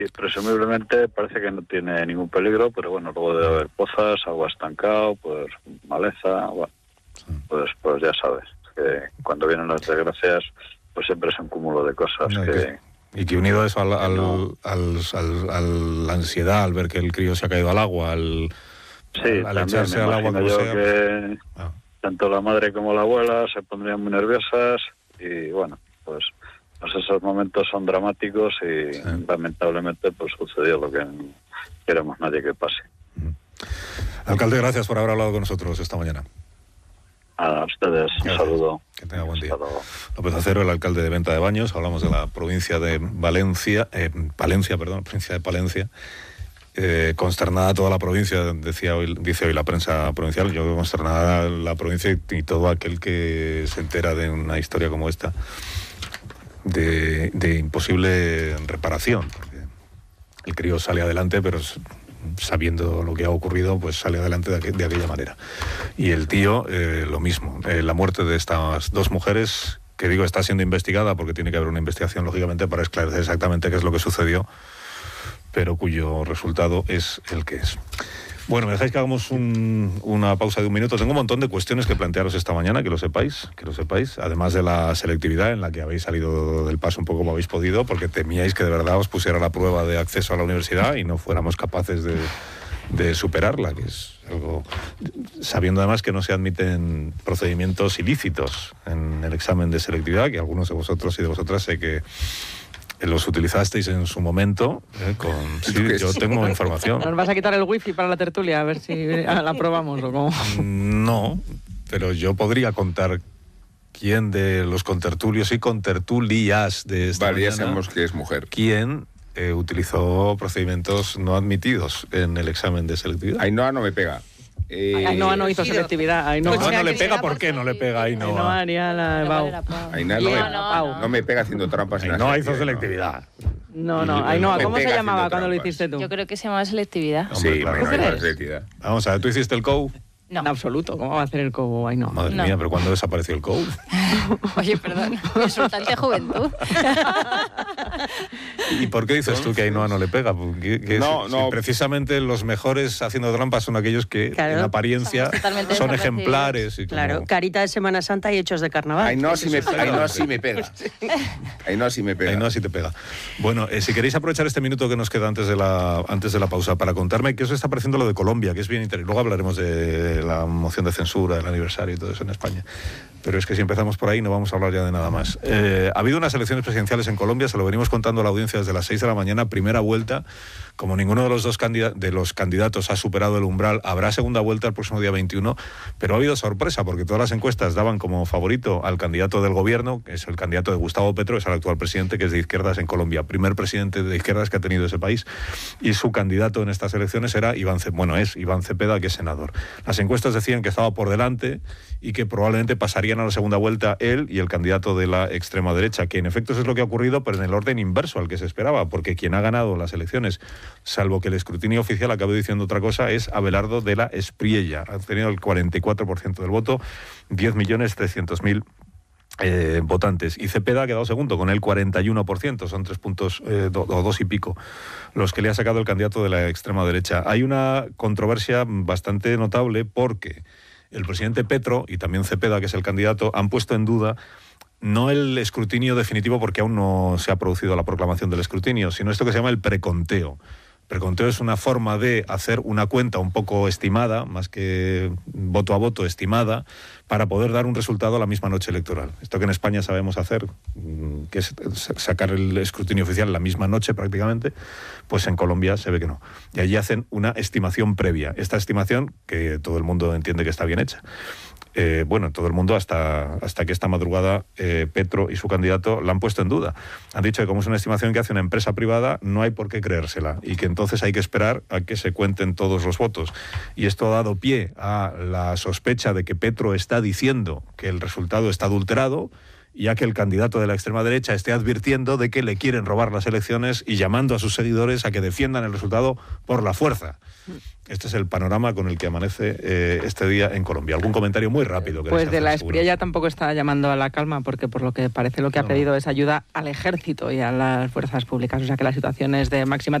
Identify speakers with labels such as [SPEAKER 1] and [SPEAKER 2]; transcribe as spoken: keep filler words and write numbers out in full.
[SPEAKER 1] y presumiblemente parece que no tiene ningún peligro, pero bueno, luego debe haber pozas, agua estancado, pues maleza, bueno, pues, pues ya sabes, que cuando vienen las desgracias, pues siempre es un cúmulo de cosas
[SPEAKER 2] no,
[SPEAKER 1] que...
[SPEAKER 2] que... Y que unido a eso al, al,
[SPEAKER 1] no.
[SPEAKER 2] al, al, al, la ansiedad al ver que el crío se ha caído al agua, al,
[SPEAKER 1] sí,
[SPEAKER 2] al, al echarse al agua como
[SPEAKER 1] yo
[SPEAKER 2] sea,
[SPEAKER 1] que
[SPEAKER 2] ah.
[SPEAKER 1] tanto la madre como la abuela se pondrían muy nerviosas y bueno, pues, pues esos momentos son dramáticos y sí. lamentablemente pues sucedió lo que no queremos nadie que pase.
[SPEAKER 2] Uh-huh. Alcalde, gracias por haber hablado con nosotros esta mañana.
[SPEAKER 1] A ustedes,
[SPEAKER 2] gracias.
[SPEAKER 1] Un saludo.
[SPEAKER 2] Que tenga buen día. López Acero, el alcalde de Venta de Baños. Hablamos de la provincia de Valencia, eh, Palencia, perdón, provincia de Palencia. Eh, consternada toda la provincia, decía hoy, dice hoy la prensa provincial. Yo consternada la provincia y, y todo aquel que se entera de una historia como esta, de, de imposible reparación. Porque el crío sale adelante, pero sabiendo lo que ha ocurrido, pues sale adelante de, aqu- de aquella manera. Y el tío, eh, lo mismo. Eh, la muerte de estas dos mujeres, que digo está siendo investigada porque tiene que haber una investigación, lógicamente, para esclarecer exactamente qué es lo que sucedió, pero cuyo resultado es el que es. Bueno, me dejáis que hagamos un, una pausa de un minuto. Tengo un montón de cuestiones que plantearos esta mañana, que lo sepáis, que lo sepáis, además de la selectividad en la que habéis salido del paso un poco como habéis podido, porque temíais que de verdad os pusiera la prueba de acceso a la universidad y no fuéramos capaces de, de superarla, que es algo, sabiendo además que no se admiten procedimientos ilícitos en el examen de selectividad, que algunos de vosotros y de vosotras sé que los utilizasteis en su momento, eh, con... Sí, yo tengo información.
[SPEAKER 3] ¿Nos vas a quitar el wifi para la tertulia? A ver si la probamos o cómo.
[SPEAKER 2] No, pero yo podría contar quién de los contertulios y contertulias de esta
[SPEAKER 4] Vale, ya
[SPEAKER 2] mañana,
[SPEAKER 4] sabemos que es mujer.
[SPEAKER 2] quién eh, utilizó procedimientos no admitidos en el examen de selectividad.
[SPEAKER 4] Ainhoa no me pega.
[SPEAKER 3] Eh, Ainhoa no hizo selectividad. Ainhoa
[SPEAKER 2] no, no le pega, ¿por qué no le pega Ainhoa?
[SPEAKER 3] Ainhoa haría la Pau.
[SPEAKER 4] Ainhoa no, me, no, no me pega haciendo trampas.
[SPEAKER 2] Ainhoa hizo selectividad.
[SPEAKER 3] No, no, Ainhoa, ¿cómo se llamaba cuando lo hiciste tú?
[SPEAKER 5] Yo creo que se llamaba selectividad.
[SPEAKER 4] Sí,
[SPEAKER 2] claro,
[SPEAKER 4] me llamaba selectividad.
[SPEAKER 2] Vamos a ver, ¿tú hiciste el C O U?
[SPEAKER 5] No.
[SPEAKER 3] En absoluto, ¿cómo va a hacer el C O U? Ainhoa.
[SPEAKER 2] Madre
[SPEAKER 5] no.
[SPEAKER 2] mía, pero ¿cuándo desapareció el C O U?
[SPEAKER 5] Oye, perdón, insultante juventud.
[SPEAKER 2] ¿Y por qué dices tú que Ainhoa no le pega? Que, que
[SPEAKER 4] no,
[SPEAKER 2] si,
[SPEAKER 4] no.
[SPEAKER 2] Si precisamente los mejores haciendo trampas son aquellos que
[SPEAKER 6] claro.
[SPEAKER 2] en apariencia son ejemplares. Y
[SPEAKER 6] claro,
[SPEAKER 2] como...
[SPEAKER 6] carita de Semana Santa y hechos de carnaval.
[SPEAKER 4] Ainhoa sí, me, Ainhoa sí me pega. Ainhoa sí me pega.
[SPEAKER 2] Ainhoa sí te pega. Bueno, eh, si queréis aprovechar este minuto que nos queda antes de la antes de la pausa para contarme qué os está pareciendo lo de Colombia, que es bien interesante. Luego hablaremos de la moción de censura, del aniversario y todo eso en España. Pero es que si empezamos por ahí no vamos a hablar ya de nada más. Eh, ha habido unas elecciones presidenciales en Colombia, se lo venimos contando a la audiencia desde las seis de la mañana, primera vuelta. Como ninguno de los dos candida- de los candidatos ha superado el umbral, habrá segunda vuelta el próximo día veintiuno, pero ha habido sorpresa porque todas las encuestas daban como favorito al candidato del gobierno, que es el candidato de Gustavo Petro, es el actual presidente, que es de izquierdas en Colombia, primer presidente de izquierdas que ha tenido ese país, y su candidato en estas elecciones era Iván Cepeda, bueno, es Iván Cepeda, que es senador. Las encuestas decían que estaba por delante y que probablemente pasarían a la segunda vuelta él y el candidato de la extrema derecha, que en efecto eso es lo que ha ocurrido, pero en el orden inverso al que se esperaba, porque quien ha ganado las elecciones, salvo que el escrutinio oficial acabe diciendo otra cosa, es Abelardo de la Espriella. Ha tenido el cuarenta y cuatro por ciento del voto, diez millones trescientos mil eh, votantes. Y Cepeda ha quedado segundo con el cuarenta y uno por ciento, son tres puntos eh, do, o dos y pico los que le ha sacado el candidato de la extrema derecha. Hay una controversia bastante notable porque el presidente Petro y también Cepeda, que es el candidato, han puesto en duda no el escrutinio definitivo, porque aún no se ha producido la proclamación del escrutinio, sino esto que se llama el preconteo. Preconteo es una forma de hacer una cuenta un poco estimada, más que voto a voto, estimada, para poder dar un resultado a la misma noche electoral. Esto que en España sabemos hacer, que es sacar el escrutinio oficial la misma noche prácticamente, pues en Colombia se ve que no. Y allí hacen una estimación previa. Esta estimación, que todo el mundo entiende que está bien hecha, Eh, bueno, todo el mundo hasta, hasta que esta madrugada eh, Petro y su candidato la han puesto en duda. Han dicho que como es una estimación que hace una empresa privada, no hay por qué creérsela y que entonces hay que esperar a que se cuenten todos los votos. Y esto ha dado pie a la sospecha de que Petro está diciendo que el resultado está adulterado ya que el candidato de la extrema derecha esté advirtiendo de que le quieren robar las elecciones y llamando a sus seguidores a que defiendan el resultado por la fuerza. Este es el panorama con el que amanece eh, este día en Colombia. ¿Algún comentario muy rápido?
[SPEAKER 3] Pues de la Espriella ya tampoco está llamando a la calma, porque por lo que parece lo que ha pedido es ayuda al ejército y a las fuerzas públicas. O sea que la situación es de máxima